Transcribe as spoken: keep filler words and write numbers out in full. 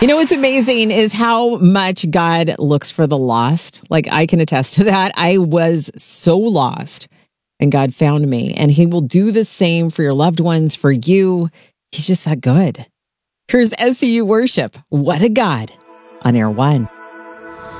You know what's amazing is how much God looks for the lost. Like, I can attest to that. I was so lost and God found me, and he will do the same for your loved ones, for you. He's just that good. Here's S C U Worship. What a God on Air One.